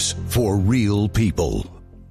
News for real people.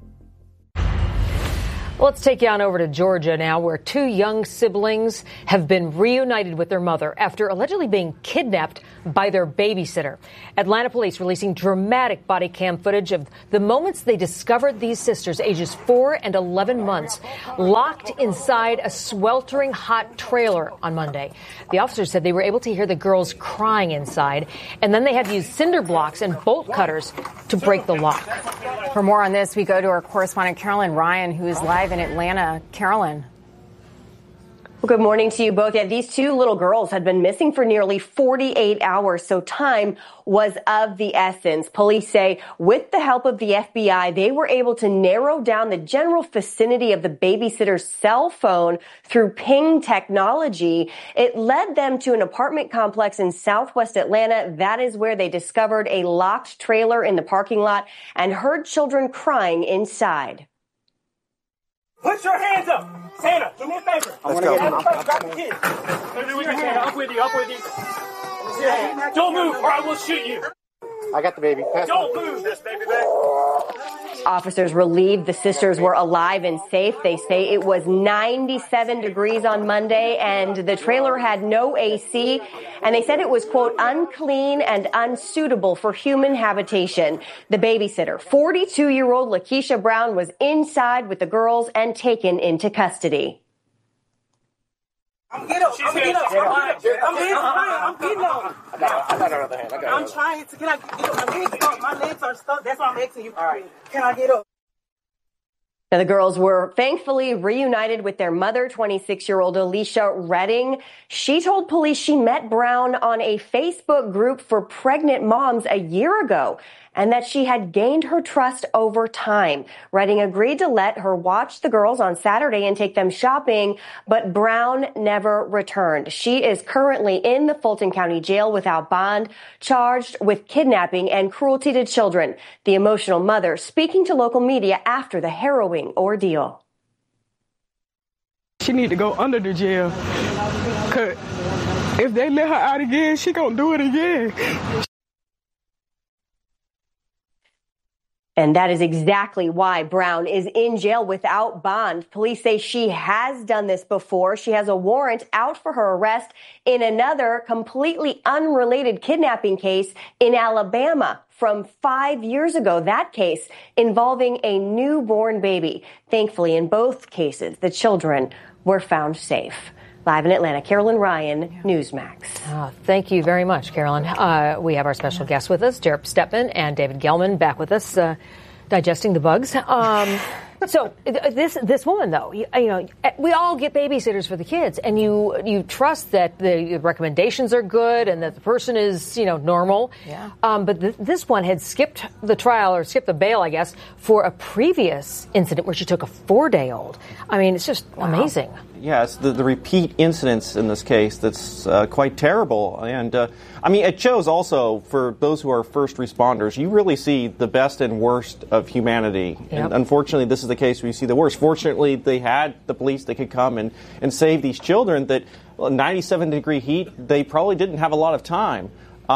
Let's take you on over to Georgia now, where two young siblings have been reunited with their mother after allegedly being kidnapped by their babysitter. Atlanta police releasing dramatic body cam footage of the moments they discovered these sisters, ages 4 and 11 months, locked inside a sweltering hot trailer on Monday. The officers said they were able to hear the girls crying inside, and then they had to use cinder blocks and bolt cutters to break the lock. For more on this, we go to our correspondent Carolyn Ryan, who is live in Atlanta. Carolyn. Well, good morning to you both. Yeah, these two little girls had been missing for nearly 48 hours, so time was of the essence. Police say with the help of the FBI, they were able to narrow down the general vicinity of the babysitter's cell phone through ping technology. It led them to an apartment complex in southwest Atlanta. That is where they discovered a locked trailer in the parking lot and heard children crying inside. Put your hands up! Santa, do me a favor. Let's go. Grab the kids. Up with you, up with you. Don't move or I will shoot you. I got the baby. Don't move this baby back. Officers relieved the sisters were alive and safe. They say it was 97 degrees on Monday and the trailer had no AC. And they said it was, quote, unclean and unsuitable for human habitation. The babysitter, 42-year-old Lakeisha Brown, was inside with the girls and taken into custody. I'm getting up. I'm getting up. I got her other hand. I'm trying to. Can I get up? My legs are stuck. That's why I'm asking you. All right. Can I get up? Now, the girls were thankfully reunited with their mother, 26-year-old Alicia Redding. She told police she met Brown on a Facebook group for pregnant moms a year ago and that she had gained her trust over time. Redding agreed to let her watch the girls on Saturday and take them shopping, but Brown never returned. She is currently in the Fulton County Jail without bond, charged with kidnapping and cruelty to children. The emotional mother speaking to local media after the harrowing ordeal. She need to go under the jail, 'cause if they let her out again, she gonna do it again. And that is exactly why Brown is in jail without bond. Police say she has done this before. She has a warrant out for her arrest in another completely unrelated kidnapping case in Alabama from 5 years ago. That case involving a newborn baby. Thankfully, in both cases, the children were found safe. Live in Atlanta, Carolyn Ryan, Newsmax. Thank you very much, Carolyn. We have our special guests with us, Jared Stepman and David Gelman, back with us, digesting the bugs. So this woman, though, you know, we all get babysitters for the kids, and you trust that the recommendations are good and that the person is, you know, normal. Yeah. But this one had skipped the trial, or skipped the bail, I guess, for a previous incident where she took a 4-day-old. I mean, it's just amazing. Yeah, it's the repeat incidents in this case that's quite terrible. And, I mean, it shows also, for those who are first responders, you really see the best and worst of humanity. Yep. And unfortunately, this is the case where you see the worst. Fortunately, they had the police that could come and save these children that, 97-degree heat, they probably didn't have a lot of time.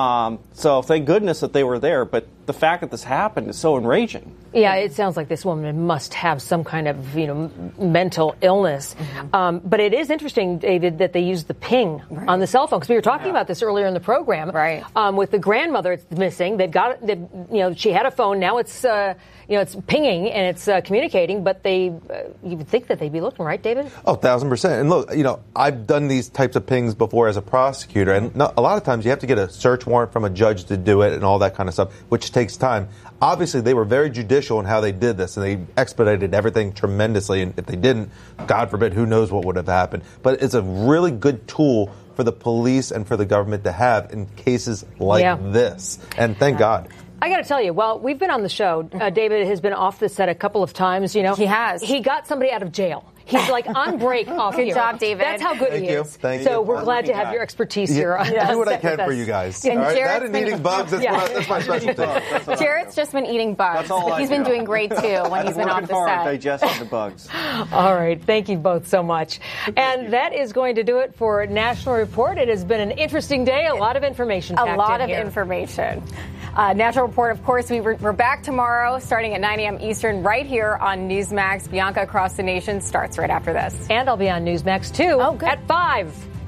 So thank goodness that they were there. But the fact that this happened is so enraging. Yeah, it sounds like this woman must have some kind of, you know, mental illness. Mm-hmm. But it is interesting, David, that they used the ping on the cell phone, because we were talking about this earlier in the program. Right. With the grandmother missing, you know, she had a phone. Now it's, you know, it's pinging and it's communicating. But you would think that they'd be looking, right, David? Oh, 1,000%. And look, you know, I've done these types of pings before as a prosecutor, and a lot of times you have to get a search warrant from a judge to do it and all that kind of stuff, which takes time. Obviously, they were very judicial in how they did this, and they expedited everything tremendously. And if they didn't, God forbid, who knows what would have happened. But it's a really good tool for the police and for the government to have in cases like this. And thank God. I got to tell you, well, we've been on the show. David has been off the set a couple of times, you know. He has. He got somebody out of jail. He's like on break off here. Good job, David. That's how good he is. Thank you. So we're glad to have your expertise here. I do what I can for you guys. And all right? Jared's That and eating bugs, that's my specialty. Jared's just been eating bugs. He's been doing great, too, when he's been off the set. Digesting the bugs. All right. Thank you both so much. And that is going to do it for National Report. It has been an interesting day. A lot of information packed in here. A lot of information. Natural Report, of course, we're back tomorrow starting at 9 a.m. Eastern right here on Newsmax. Bianca Across the Nation starts right after this. And I'll be on Newsmax, too, at 5.